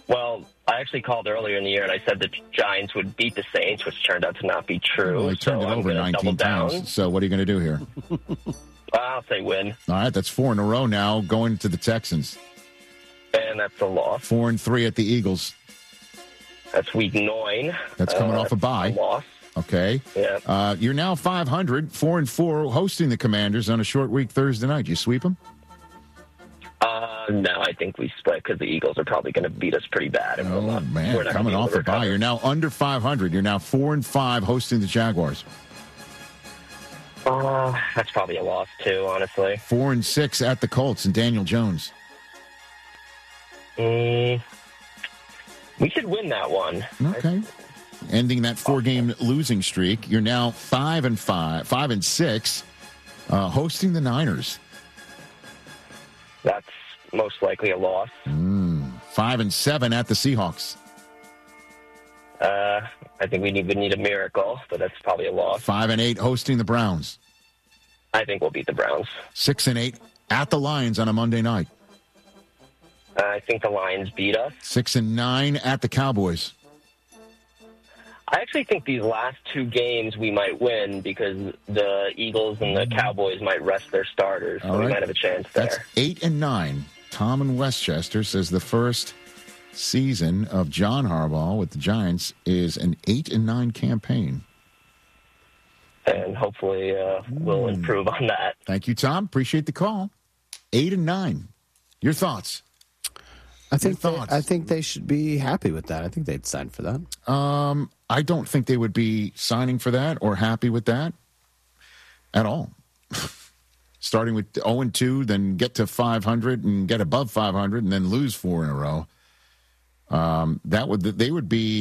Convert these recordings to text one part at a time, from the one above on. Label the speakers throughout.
Speaker 1: Well, I actually called earlier in the year, and I said the Giants would beat the Saints, which turned out to not be true.
Speaker 2: Well, they turned it over 19 times. So what are you going to do here?
Speaker 1: I'll say win.
Speaker 2: All right, that's 4 in a row now, going to the Texans.
Speaker 1: And that's a loss.
Speaker 2: 4-3 at the Eagles.
Speaker 1: That's week 9.
Speaker 2: That's coming off a bye.
Speaker 1: A loss.
Speaker 2: Okay.
Speaker 1: Yeah.
Speaker 2: You're now 500, 4-4, hosting the Commanders on a short week Thursday night. You sweep them?
Speaker 1: No, I think we split because the Eagles are probably going to beat us pretty bad. And
Speaker 2: we're not coming off a bye. You're now under 500. You're now 4-5, hosting the Jaguars.
Speaker 1: That's probably a loss too, honestly.
Speaker 2: 4-6 at the Colts and Daniel Jones.
Speaker 1: We should win that one.
Speaker 2: Okay. Ending that 4-game losing streak. You're now 5-6, hosting the Niners.
Speaker 1: That's most likely a loss.
Speaker 2: 5-7 at the Seahawks.
Speaker 1: I think we need a miracle, but that's probably a loss.
Speaker 2: 5-8 hosting the Browns.
Speaker 1: I think we'll beat the Browns.
Speaker 2: 6-8 at the Lions on a Monday night.
Speaker 1: I think the Lions beat us.
Speaker 2: 6-9 at the Cowboys.
Speaker 1: I actually think these last 2 games we might win because the Eagles and the Cowboys might rest their starters, so we might have a chance there.
Speaker 2: That's 8-9. Tom in Westchester says the first season of John Harbaugh with the Giants is an 8-9 campaign.
Speaker 1: And hopefully we'll improve on that.
Speaker 2: Thank you, Tom. Appreciate the call. 8-9. Your thoughts?
Speaker 3: I think they should be happy with that. I think they'd sign for that.
Speaker 2: I don't think they would be signing for that or happy with that at all. Starting with 0-2, then get to 500 and get above 500, and then lose 4 in a row. They'd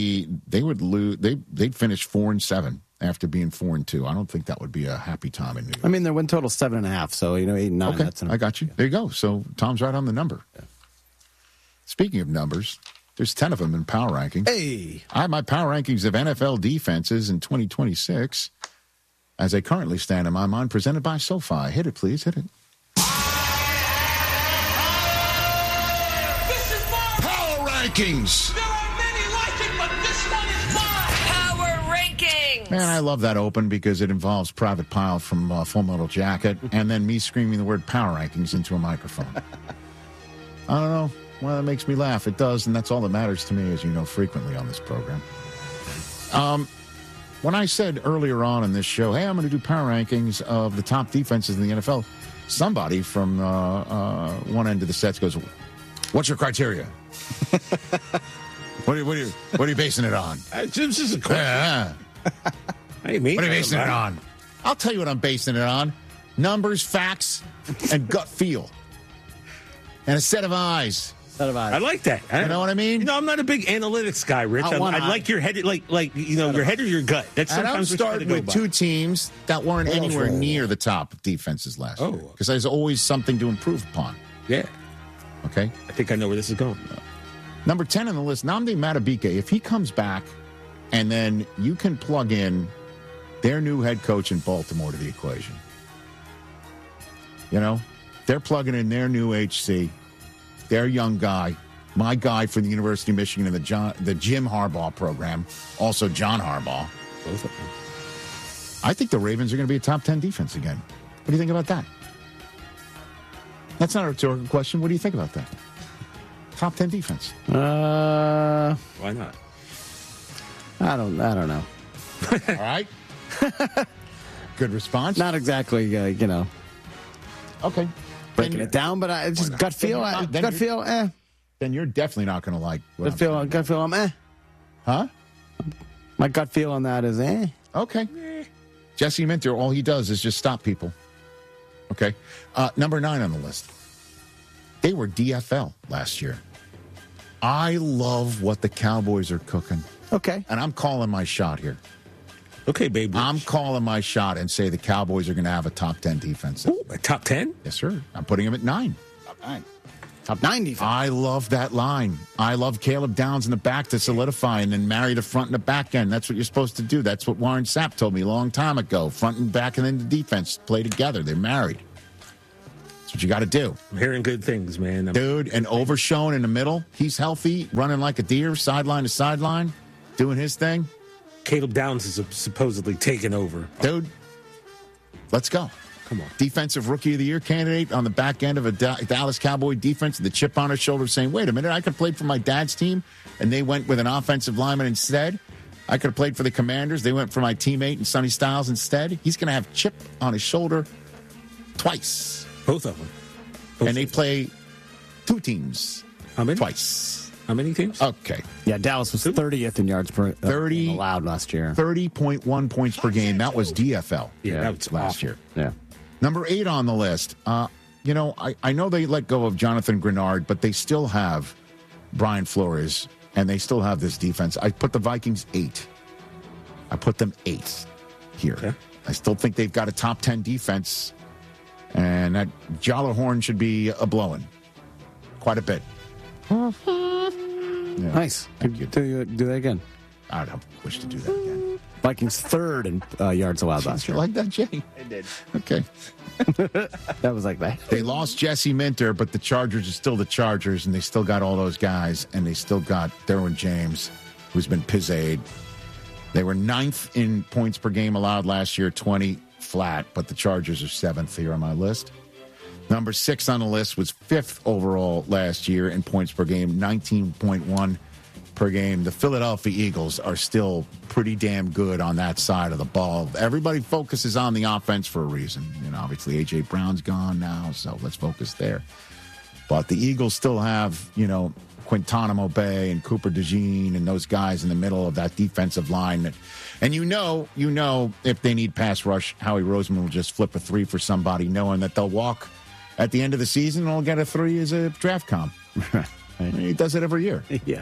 Speaker 2: finish 4-7 after being 4-2. I don't think that would be a happy time in New York.
Speaker 3: I mean, their win total 7.5, so 8-9.
Speaker 2: Okay,
Speaker 3: that's
Speaker 2: I got you. There you go. So Tom's right on the number. Yeah. Speaking of numbers, there's 10 of them in power rankings.
Speaker 3: Hey,
Speaker 2: I have my power rankings of NFL defenses in 2026. As they currently stand in my mind, presented by SoFi. Hit it, please. Hit it.
Speaker 4: This is mine.
Speaker 2: Power rankings.
Speaker 4: There are many like it, but this one is mine. Power rankings.
Speaker 2: Man, I love that open because it involves Private Pile from Full Metal Jacket and then me screaming the word power rankings into a microphone. I don't know. Well, that makes me laugh. It does, and that's all that matters to me, as you know, frequently on this program. When I said earlier on in this show, hey, I'm going to do power rankings of the top defenses in the NFL, somebody from one end of the sets goes, what's your criteria? What are you basing it on?
Speaker 5: This is a question. Hey, me?
Speaker 2: What are you basing it on? I'll tell you what I'm basing it on. Numbers, facts, and gut feel. And a set of eyes.
Speaker 5: I like that.
Speaker 2: You know what I mean?
Speaker 5: You know, I'm not a big analytics guy, Rich. I like your head, your head or your gut. That's
Speaker 2: and I'm
Speaker 5: sometimes
Speaker 2: starting with 2 teams that weren't anywhere near the top defenses last year. Because there's always something to improve upon.
Speaker 5: Yeah.
Speaker 2: Okay?
Speaker 5: I think I know where this is going.
Speaker 2: Number 10 on the list, Nnamdi Madubuike. If he comes back and then you can plug in their new head coach in Baltimore to the equation. You know? They're plugging in their new HC. Their young guy, my guy for the University of Michigan and the Jim Harbaugh program, also John Harbaugh.
Speaker 5: Both of them.
Speaker 2: I think the Ravens are going to be a top 10 defense again. What do you think about that? That's not a rhetorical question. What do you think about that? Top 10 defense.
Speaker 5: Why not?
Speaker 3: I don't know.
Speaker 2: All right. Good response.
Speaker 3: Not exactly,
Speaker 2: Okay.
Speaker 3: Breaking it down, but I just gut feel.
Speaker 2: Then you're definitely not going to like.
Speaker 3: Gut feel. I'm
Speaker 2: Huh?
Speaker 3: My gut feel on that is
Speaker 2: Okay. Jesse Minter, all he does is just stop people. Okay. Number 9 on the list. They were DFL last year. I love what the Cowboys are cooking.
Speaker 3: Okay.
Speaker 2: And I'm calling my shot here.
Speaker 5: Okay, babe.
Speaker 2: I'm calling my shot and say the Cowboys are going to have a top 10 defense.
Speaker 5: Ooh, a top 10?
Speaker 2: Yes, sir. I'm putting them at 9.
Speaker 3: Top 9 defense.
Speaker 2: I love that line. I love Caleb Downs in the back to solidify and then marry the front and the back end. That's what you're supposed to do. That's what Warren Sapp told me a long time ago. Front and back and then the defense play together. They're married. That's what you got to do.
Speaker 5: I'm hearing good things, man.
Speaker 2: Dude, and Overshown in the middle. He's healthy, running like a deer, sideline to sideline, doing his thing.
Speaker 5: Caleb Downs is supposedly taking over.
Speaker 2: Dude, let's go.
Speaker 5: Come on.
Speaker 2: Defensive Rookie of the Year candidate on the back end of a Dallas Cowboy defense, the chip on his shoulder saying, wait a minute, I could have played for my dad's team, and they went with an offensive lineman instead. I could have played for the Commanders. They went for my teammate and Sonny Styles instead. He's going to have chip on his shoulder twice.
Speaker 5: Both of them.
Speaker 2: And they play two teams.
Speaker 5: How many?
Speaker 2: Twice.
Speaker 5: How many teams?
Speaker 2: Okay.
Speaker 3: Yeah, Dallas was 30th in yards per
Speaker 2: 30
Speaker 3: allowed last year.
Speaker 2: 30.1 points per game. That was DFL.
Speaker 5: Yeah, that was
Speaker 2: last
Speaker 5: awful.
Speaker 2: year.
Speaker 3: Yeah.
Speaker 2: Number 8 on the list. I know they let go of Jonathan Grenard, but they still have Brian Flores, and they still have this defense. I put the Vikings 8. I put them 8th here. Okay. I still think they've got a top 10 defense, and that Jollerhorn should be a blowing quite a bit.
Speaker 3: Yeah. Nice. Do that again.
Speaker 2: I don't wish to do that again.
Speaker 3: Vikings 3rd in yards allowed last
Speaker 2: You
Speaker 3: year.
Speaker 2: like that, Jay?
Speaker 3: I did.
Speaker 2: Okay.
Speaker 3: That was like that.
Speaker 2: They lost Jesse Minter, but the Chargers are still the Chargers, and they still got all those guys, and they still got Derwin James, who's been pizzade. They were 9th in points per game allowed last year, 20 flat, but the Chargers are 7th here on my list. Number 6 on the list was 5th overall last year in points per game, 19.1 per game. The Philadelphia Eagles are still pretty damn good on that side of the ball. Everybody focuses on the offense for a reason. Obviously A.J. Brown's gone now, so let's focus there. But the Eagles still have, Quintanamo Bay and Cooper DeJean and those guys in the middle of that defensive line. And if they need pass rush, Howie Roseman will just flip a 3 for somebody, knowing that they'll walk at the end of the season and they'll get a 3 as a draft comp. He does it every year.
Speaker 3: Yeah.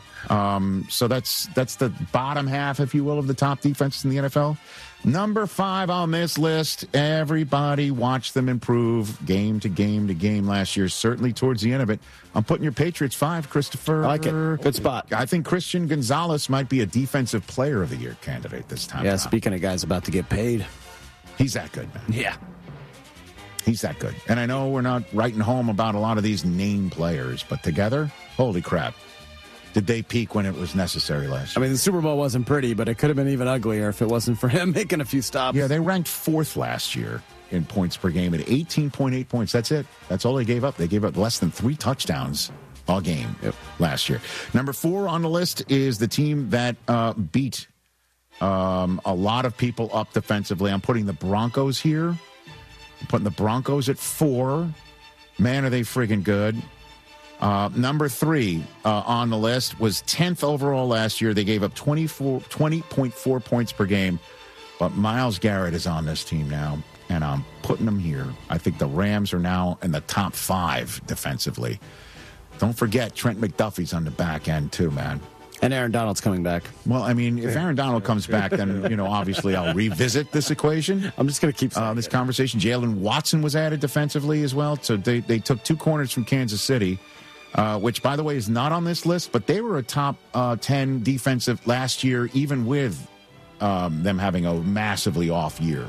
Speaker 2: So that's the bottom half, if you will, of the top defenses in the NFL. Number 5 on this list, everybody watched them improve game to game to game last year, certainly towards the end of it. I'm putting your Patriots 5, Christopher.
Speaker 3: I like it. Good spot.
Speaker 2: I think Christian Gonzalez might be a Defensive Player of the Year candidate this time.
Speaker 3: Yeah,
Speaker 2: around.
Speaker 3: Speaking of guys about to get paid.
Speaker 2: He's that good, man.
Speaker 3: Yeah.
Speaker 2: He's that good. And I know we're not writing home about a lot of these name players, but together, holy crap. Did they peak when it was necessary last year?
Speaker 3: I mean, the Super Bowl wasn't pretty, but it could have been even uglier if it wasn't for him making a few stops.
Speaker 2: Yeah, they ranked 4th last year in points per game at 18.8 points. That's it. That's all they gave up. They gave up less than 3 touchdowns all game last year. Number 4 on the list is the team that beat a lot of people up defensively. I'm putting the Broncos here. I'm putting the Broncos at 4. Man, are they friggin' good. Number 3 on the list was 10th overall last year. They gave up 20.4 points per game. But Myles Garrett is on this team now, and I'm putting them here. I think the Rams are now in the top 5 defensively. Don't forget, Trent McDuffie's on the back end too, man.
Speaker 3: And Aaron Donald's coming back.
Speaker 2: Well, I mean, if Aaron Donald comes back, then, obviously I'll revisit this equation.
Speaker 3: I'm just going to keep
Speaker 2: this conversation. Jalen Watson was added defensively as well. So they took 2 corners from Kansas City. Which, by the way, is not on this list, but they were a top 10 defensive last year, even with them having a massively off year.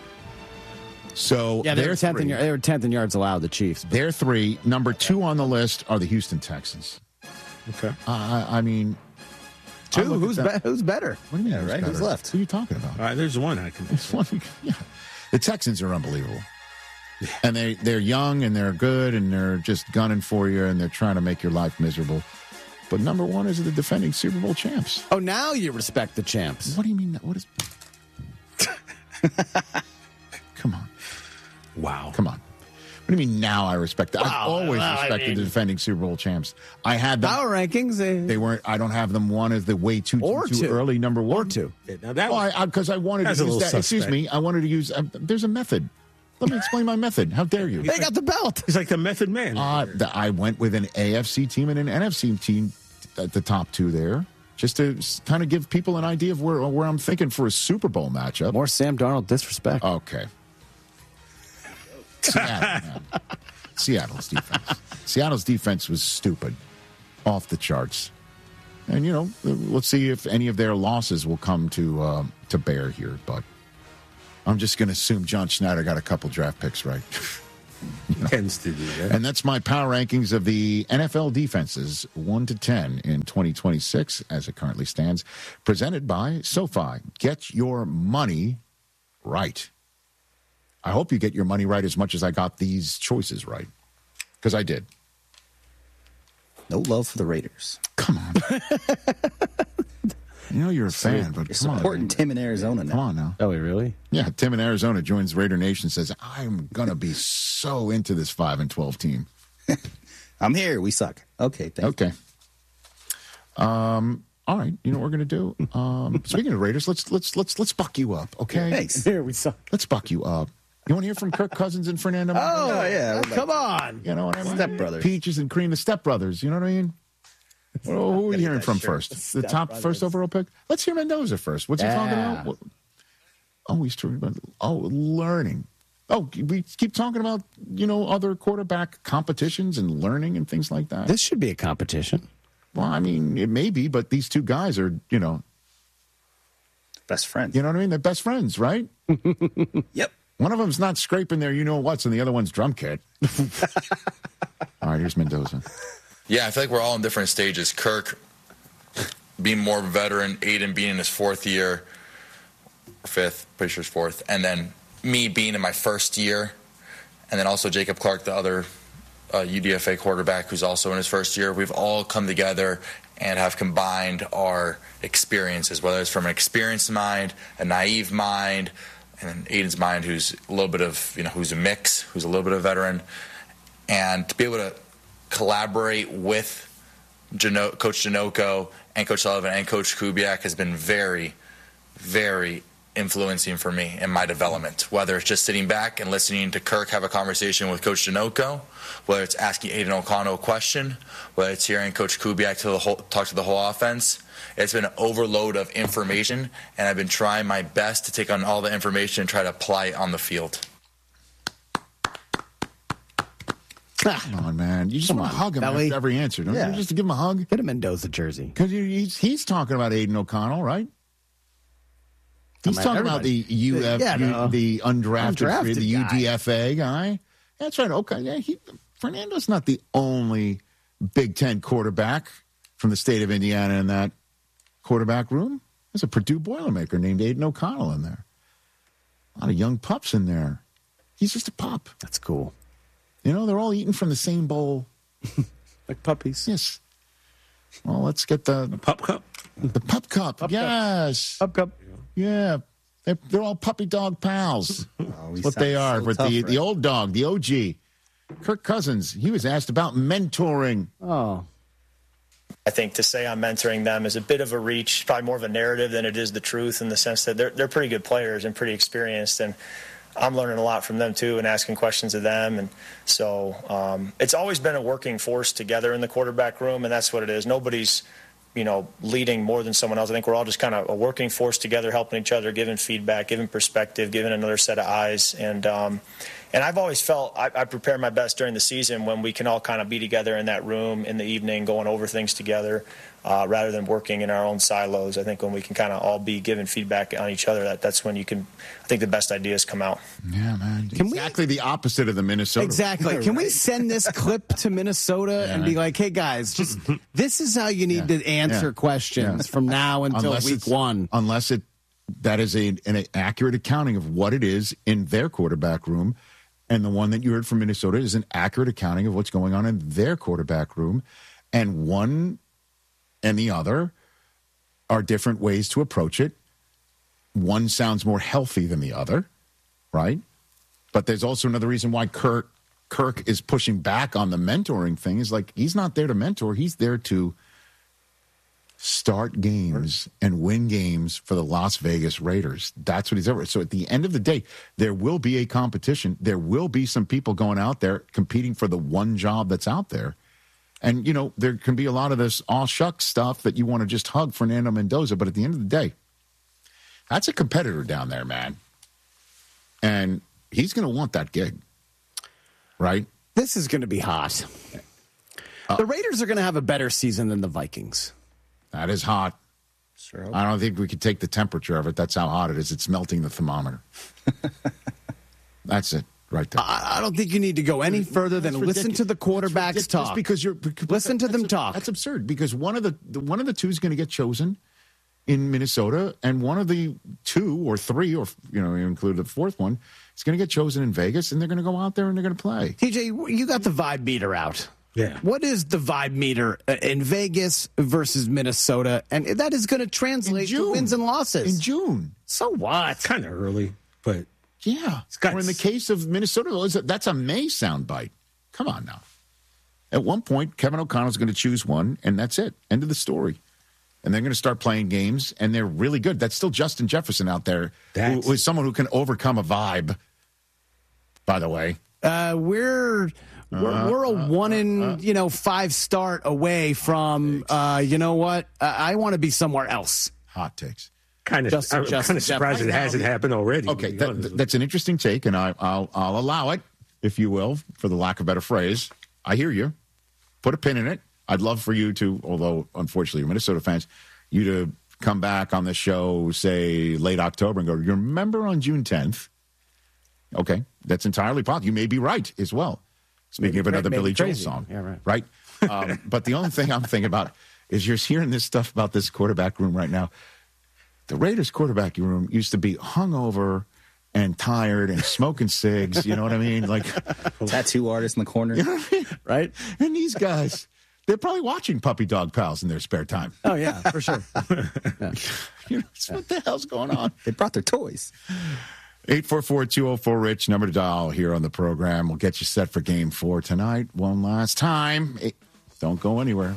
Speaker 2: So
Speaker 3: yeah, they were 10th in yards allowed, the Chiefs.
Speaker 2: They're 3. Number 2 on the list are the Houston Texans.
Speaker 5: Okay.
Speaker 2: I mean,
Speaker 3: 2? Who's better?
Speaker 2: What do you mean?
Speaker 3: Right? Who's left?
Speaker 2: Who are you talking about?
Speaker 5: There's one I can.
Speaker 2: Yeah, the Texans are unbelievable. And they're young, and they're good, and they're just gunning for you, and they're trying to make your life miserable. But number 1 is the defending Super Bowl champs.
Speaker 3: Oh, now you respect the champs.
Speaker 2: What do you mean? What is... Come on.
Speaker 5: Wow.
Speaker 2: Come on. What do you mean now I respect that? I've always respected the defending Super Bowl champs. I had them.
Speaker 3: Power rankings.
Speaker 2: They weren't. I don't have them 1 as the way too early, number 1.
Speaker 3: Or 2.
Speaker 5: Now that
Speaker 2: because I wanted to use that. Excuse me. I wanted to use... there's a method. Let me explain my method. How dare you?
Speaker 3: They got the belt.
Speaker 5: He's like the method man.
Speaker 2: I went with an AFC team and an NFC team at the top 2 there, just to kind of give people an idea of where I'm thinking for a Super Bowl matchup.
Speaker 3: More Sam Darnold disrespect.
Speaker 2: Okay. Seattle's defense. Seattle's defense was stupid, off the charts. And, let's see if any of their losses will come to bear here, but... I'm just going to assume John Schneider got a couple draft picks right.
Speaker 5: Tends to do that.
Speaker 2: And that's my power rankings of the NFL defenses, 1 to 10 in 2026, as it currently stands, presented by SoFi. Get your money right. I hope you get your money right as much as I got these choices right, because I did.
Speaker 6: No love for the Raiders.
Speaker 2: Come on. You know you're a fan, but come on.
Speaker 6: Supporting Tim in Arizona now.
Speaker 2: Come on now.
Speaker 3: Oh, really?
Speaker 2: Yeah, Tim in Arizona joins Raider Nation, says, I'm going to be so into this 5-12 team.
Speaker 6: I'm here. We suck. Okay, thanks.
Speaker 2: Okay. All right. You know what we're going to do? Speaking of Raiders, let's buck you up, okay?
Speaker 6: Thanks.
Speaker 3: Here we suck.
Speaker 2: Let's buck you up. You want to hear from Kirk Cousins and Fernando?
Speaker 6: Oh, yeah.
Speaker 3: Come on.
Speaker 2: You know what I mean?
Speaker 6: Stepbrothers.
Speaker 2: Peaches and Cream, the Stepbrothers. You know what I mean? Well, who are we hearing from first? The top first overall pick? Let's hear Mendoza first. What's he talking about? He's talking about learning. Oh, we keep talking about, other quarterback competitions and learning and things like that.
Speaker 3: This should be a competition.
Speaker 2: Well, I mean, it may be, but these two guys are,
Speaker 6: best friends.
Speaker 2: You know what I mean? They're best friends, right?
Speaker 6: Yep.
Speaker 2: One of them's not scraping their you-know-whats, and the other one's drum kit. All right, here's Mendoza.
Speaker 7: Yeah, I feel like we're all in different stages. Kirk being more veteran, Aiden being in his fourth year, fifth, pretty sure his fourth, and then me being in my first year, and then also Jacob Clark, the other UDFA quarterback who's also in his first year. We've all come together and have combined our experiences, whether it's from an experienced mind, a naive mind, and then Aiden's mind who's a little bit of, who's a mix, who's a little bit of a veteran, and to be able to collaborate with Coach Janocko and Coach Sullivan and Coach Kubiak has been very, very influencing for me in my development, whether it's just sitting back and listening to Kirk have a conversation with Coach Janocko, whether it's asking Aiden O'Connell a question, whether it's hearing Coach Kubiak talk to the whole offense. It's been an overload of information, and I've been trying my best to take on all the information and try to apply it on the field.
Speaker 2: Come on, man. You just want to hug him after every answer, don't you? Just to give him a hug?
Speaker 3: Get a Mendoza jersey.
Speaker 2: Because he's talking about Aiden O'Connell, right? He's talking about the the undrafted the UDFA guy. That's right. Okay. Yeah, Fernando's not the only Big Ten quarterback from the state of Indiana in that quarterback room. There's a Purdue Boilermaker named Aiden O'Connell in there. A lot of young pups in there. He's just a pup.
Speaker 3: That's cool.
Speaker 2: They're all eating from the same bowl.
Speaker 3: Like puppies.
Speaker 2: Yes. Well, let's get the
Speaker 5: pup cup.
Speaker 2: The pup cup. Yes.
Speaker 3: Pup cup.
Speaker 2: Yeah. They're all puppy dog pals. That's what they are.
Speaker 6: So
Speaker 2: but
Speaker 6: tough,
Speaker 2: the old dog, the OG, Kirk Cousins, he was asked about mentoring.
Speaker 3: Oh.
Speaker 8: I think to say I'm mentoring them is a bit of a reach, probably more of a narrative than it is the truth, in the sense that they're pretty good players and pretty experienced, and I'm learning a lot from them too and asking questions of them. And so it's always been a working force together in the quarterback room, and that's what it is. Nobody's leading more than someone else. I think we're all just kind of a working force together, helping each other, giving feedback, giving perspective, giving another set of eyes. And I've always felt I prepare my best during the season when we can all kind of be together in that room in the evening, going over things together, rather than working in our own silos. I think when we can kind of all be giving feedback on each other, that's when I think the best ideas come out.
Speaker 2: Yeah, man. Exactly the opposite of the Minnesota.
Speaker 3: Exactly. Can we send this clip to Minnesota and be like, hey, guys, just this is how you need to answer questions from now until week one.
Speaker 2: Unless that is an accurate accounting of what it is in their quarterback room. And the one that you heard from Minnesota is an accurate accounting of what's going on in their quarterback room. And one and the other are different ways to approach it. One sounds more healthy than the other, right? But there's also another reason why Kirk is pushing back on the mentoring thing. Is like, he's not there to mentor. He's there to start games and win games for the Las Vegas Raiders. That's what he's over. So at the end of the day, there will be a competition. There will be some people going out there competing for the one job that's out there. And, there can be a lot of this all shucks stuff that you want to just hug Fernando Mendoza. But at the end of the day, that's a competitor down there, man. And he's going to want that gig, right?
Speaker 3: This is going to be hot. The Raiders are going to have a better season than the Vikings.
Speaker 2: That is hot.
Speaker 6: Sure.
Speaker 2: I don't think we could take the temperature of it. That's how hot it is. It's melting the thermometer. That's it, right there.
Speaker 3: I don't think you need to go any further than listen to the quarterbacks talk.
Speaker 2: Because
Speaker 3: listen to them talk.
Speaker 2: That's absurd. Because one of the two is going to get chosen in Minnesota, and one of the two or three, or include the fourth one, is going to get chosen in Vegas, and they're going to go out there and they're going to play.
Speaker 3: TJ, you got the vibe meter out.
Speaker 5: Yeah.
Speaker 3: What is the vibe meter in Vegas versus Minnesota? And that is going to translate to wins and losses.
Speaker 2: In June.
Speaker 3: So what?
Speaker 5: It's kind of early, but...
Speaker 2: Yeah. Or in the case of Minnesota, that's a May soundbite. Come on now. At one point, Kevin O'Connell's going to choose one, and that's it. End of the story. And they're going to start playing games, and they're really good. That's still Justin Jefferson out there, who is someone who can overcome a vibe, by the way.
Speaker 3: We're a 1 in 5 start away from you know what? I want to be somewhere else.
Speaker 2: Hot takes.
Speaker 5: I'm kind of surprised it hasn't happened already.
Speaker 2: Okay, that's an interesting take, and I'll allow it, if you will, for the lack of a better phrase. I hear you. Put a pin in it. I'd love for you to, although unfortunately you're Minnesota fans, you to come back on the show, say late October, and go, you remember on June 10th? Okay, that's entirely possible. You may be right as well. Speaking of another Billy Joel song,
Speaker 3: yeah, right?
Speaker 2: But the only thing I'm thinking about is you're hearing this stuff about this quarterback room right now. The Raiders quarterback room used to be hungover and tired and smoking cigs. You know what I mean? Like
Speaker 6: tattoo artist in the corner,
Speaker 2: you know what I mean?
Speaker 3: Right?
Speaker 2: And these guys, they're probably watching Puppy Dog Pals in their spare time.
Speaker 3: Oh yeah, for sure.
Speaker 2: What the hell's going on?
Speaker 6: They brought their toys.
Speaker 2: 844-204-RICH, number to dial here on the program. We'll get you set for Game 4 tonight. One last time. Don't go anywhere.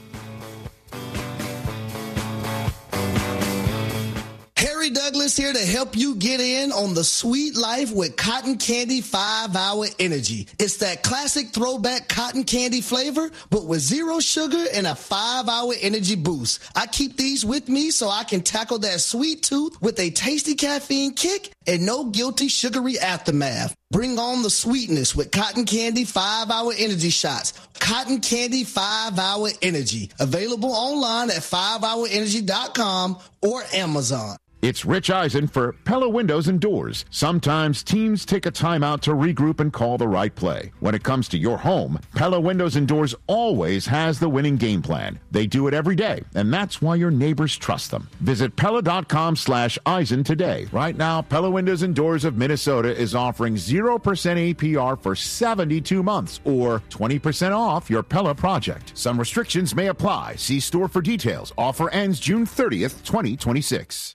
Speaker 9: Harry Douglas here to help you get in on the sweet life with Cotton Candy 5-Hour Energy. It's that classic throwback cotton candy flavor, but with 0 sugar and a 5-hour energy boost. I keep these with me so I can tackle that sweet tooth with a tasty caffeine kick and no guilty sugary aftermath. Bring on the sweetness with Cotton Candy 5-Hour Energy Shots. Cotton Candy 5-Hour Energy. Available online at 5hourenergy.com or Amazon.
Speaker 2: It's Rich Eisen for Pella Windows and Doors. Sometimes teams take a timeout to regroup and call the right play. When it comes to your home, Pella Windows and Doors always has the winning game plan. They do it every day, and that's why your neighbors trust them. Visit Pella.com/Eisen today. Right now, Pella Windows and Doors of Minnesota is offering 0% APR for 72 months or 20% off your Pella project. Some restrictions may apply. See store for details. Offer ends June 30th, 2026.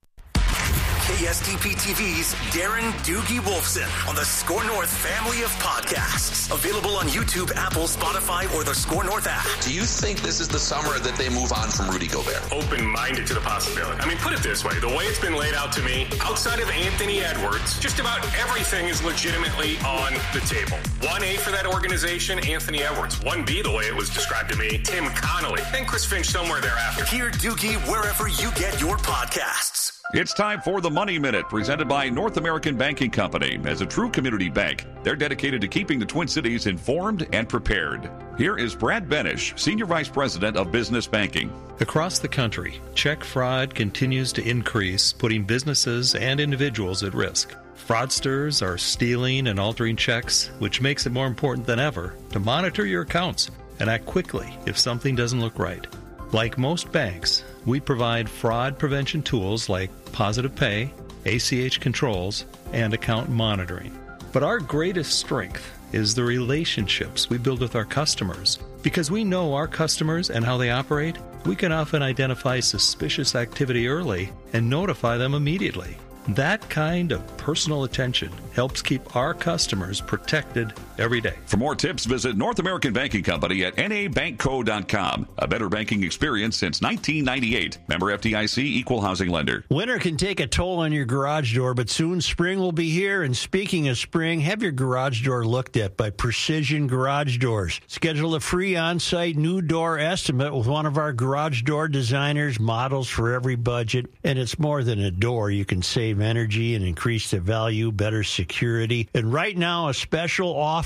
Speaker 10: KSTP TV's Darren Doogie Wolfson on the Score North family of podcasts. Available on YouTube, Apple, Spotify, or the Score North app.
Speaker 11: Do you think this is the summer that they move on from Rudy Gobert?
Speaker 12: Open-minded to the possibility. I mean, put it this way. The way it's been laid out to me, outside of Anthony Edwards, just about everything is legitimately on the table. 1A for that organization, Anthony Edwards. 1B, the way it was described to me, Tim Connolly. And Chris Finch somewhere thereafter.
Speaker 10: Hear Doogie wherever you get your podcasts.
Speaker 13: It's time for the Money Minute, presented by North American Banking Company. As a true community bank, they're dedicated to keeping the Twin Cities informed and prepared. Here is Brad Benish, Senior Vice President of Business Banking.
Speaker 14: Across the country, check fraud continues to increase, putting businesses and individuals at risk. Fraudsters are stealing and altering checks, which makes it more important than ever to monitor your accounts and act quickly if something doesn't look right. Like most banks, we provide fraud prevention tools like Positive Pay, ACH controls, and account monitoring. But our greatest strength is the relationships we build with our customers. Because we know our customers and how they operate, we can often identify suspicious activity early and notify them immediately. That kind of personal attention helps keep our customers protected every day.
Speaker 13: For more tips, visit North American Banking Company at nabankco.com. A better banking experience since 1998. Member FDIC, Equal Housing Lender.
Speaker 15: Winter can take a toll on your garage door, but soon spring will be here. And speaking of spring, have your garage door looked at by Precision Garage Doors. Schedule a free on-site new door estimate with one of our garage door designers, models for every budget. And it's more than a door. You can save energy and increase the value, better security. And right now, a special offer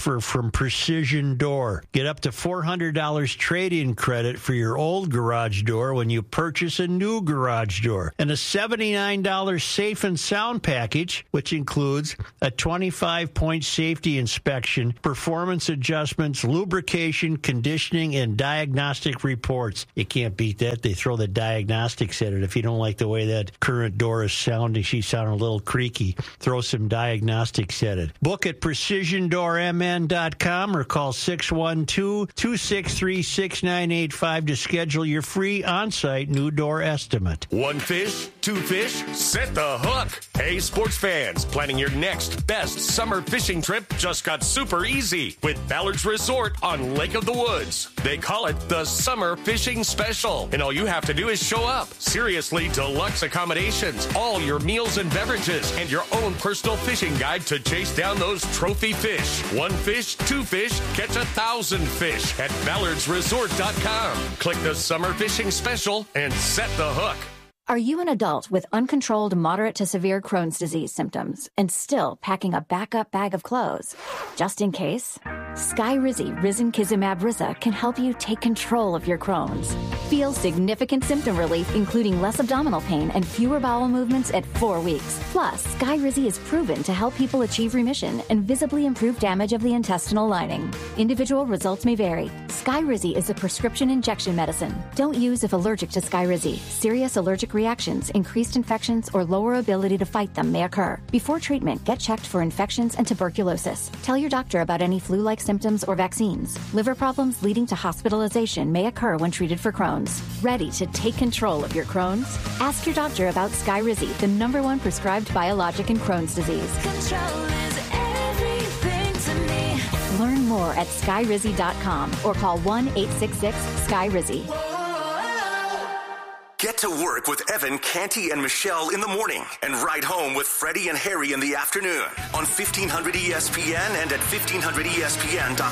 Speaker 15: offer from Precision Door. Get up to $400 trade-in credit for your old garage door when you purchase a new garage door. And a $79 safe and sound package, which includes a 25-point safety inspection, performance adjustments, lubrication, conditioning, and diagnostic reports. You can't beat that. They throw the diagnostics at it. If you don't like the way that current door is sounding, she's sounding a little creaky, throw some diagnostics at it. Book at precisiondoormn.com or call 612-263-6985 to schedule your free on-site new door estimate.
Speaker 16: One fish, two fish, set the hook. Hey, sports fans, planning your next best summer fishing trip just got super easy with Ballard's Resort on Lake of the Woods. They call it the Summer Fishing Special, and all you have to do is show up. Seriously deluxe accommodations, all your meals and beverages, and your own personal fishing guide to chase down those trophy fish. One fish, two fish, catch 1,000 fish at ballardsresort.com. Click the Summer Fishing Special and set the hook.
Speaker 17: Are you an adult with uncontrolled moderate to severe Crohn's disease symptoms and still packing a backup bag of clothes? Just in case? Skyrizi Risankizumab Riza can help you take control of your Crohn's. Feel significant symptom relief, including less abdominal pain and fewer bowel movements at 4 weeks. Plus, Skyrizi is proven to help people achieve remission and visibly improve damage of the intestinal lining. Individual results may vary. Skyrizi is a prescription injection medicine. Don't use if allergic to Skyrizi. Serious allergic reactions, increased infections, or lower ability to fight them may occur. Before treatment, get checked for infections and tuberculosis. Tell your doctor about any flu-like symptoms or vaccines. Liver problems leading to hospitalization may occur when treated for Crohn's. Ready to take control of your Crohn's? Ask your doctor about Skyrizi, the #1 prescribed biologic in Crohn's disease.
Speaker 4: Control is everything to me.
Speaker 17: Learn more at skyrizi.com or call 1-866-SKYRIZI.
Speaker 10: Get to work with Evan, Canty, and Michelle in the morning and ride home with Freddie and Harry in the afternoon on 1500 ESPN and at 1500ESPN.com.